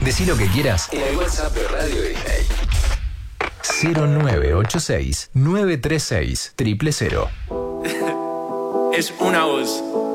Decí lo que quieras en el WhatsApp de Radio Disney. 0986 936 000. Es una voz.